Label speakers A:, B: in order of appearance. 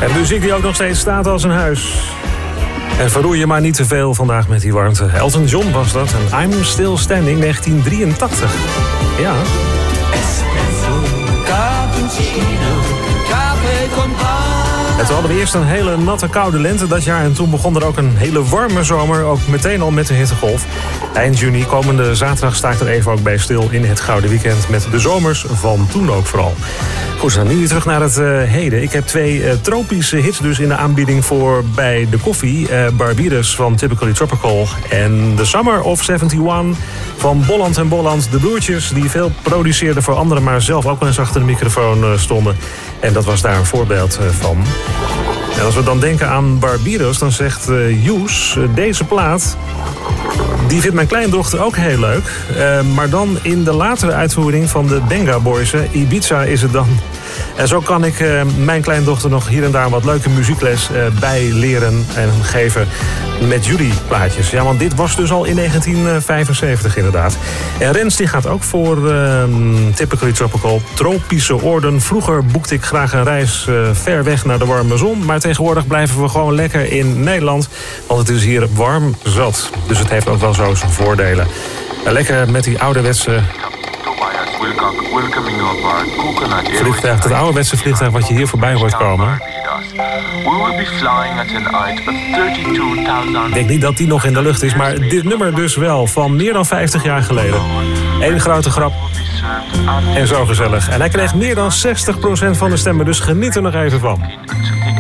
A: En muziek die ook nog steeds staat als een huis. En verroei je maar niet te veel vandaag met die warmte. Elton John was dat en I'm Still Standing 1983. Ja. En toen hadden we eerst een hele natte koude lente dat jaar. En toen begon er ook een hele warme zomer. Ook meteen al met de hittegolf. Eind juni, komende zaterdag, sta ik er even ook bij stil in het Gouden Weekend. Met de zomers van toen ook vooral. Goed, dan nu weer terug naar het heden. Ik heb 2 tropische hits dus in de aanbieding voor bij de koffie. Barbados van Typically Tropical. En The Summer of 71 van Bolland en Bolland. De broertjes die veel produceerden voor anderen, maar zelf ook wel eens achter de microfoon stonden. En dat was daar een voorbeeld van. En als we dan denken aan Barbados, dan zegt Joes, deze plaat, die vindt mijn kleindochter ook heel leuk. Maar dan in de latere uitvoering van de Benga Boys. Ibiza is het dan. En zo kan ik mijn kleindochter nog hier en daar wat leuke muziekles bij leren en geven met jullie plaatjes. Ja, want dit was dus al in 1975 inderdaad. En Rens die gaat ook voor Typically Tropical. Tropische oorden. Vroeger boekte ik graag een reis ver weg naar de warme zon. Maar tegenwoordig blijven we gewoon lekker in Nederland. Want het is hier warm zat. Dus het heeft ook wel zo zijn voordelen. Lekker met die ouderwetse vliegtuig, dat ouderwetse vliegtuig wat je hier voorbij hoort komen. Ik denk niet dat die nog in de lucht is, maar dit nummer dus wel, van meer dan 50 jaar geleden. Eén grote grap en zo gezellig. En hij kreeg meer dan 60% van de stemmen, dus geniet er nog even van.